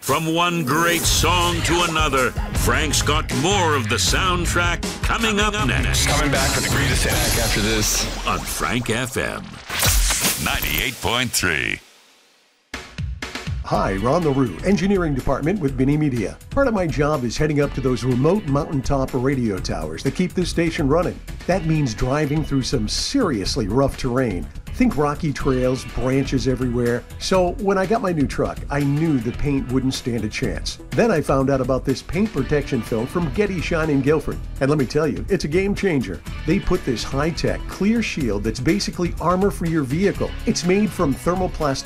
From one great song to another, Frank's got more of the soundtrack coming up next. Coming back for the greatest act after this. On Frank FM 98.3. Hi, Ron LaRue, Engineering Department with Mini Media. Part of my job is heading up to those remote mountaintop radio towers that keep this station running. That means driving through some seriously rough terrain. Think rocky trails, branches everywhere. So when I got my new truck, I knew the paint wouldn't stand a chance. Then I found out about this paint protection film from Getty Shine in Guilford. And let me tell you, it's a game changer. They put this high-tech, clear shield that's basically armor for your vehicle. It's made from thermoplastic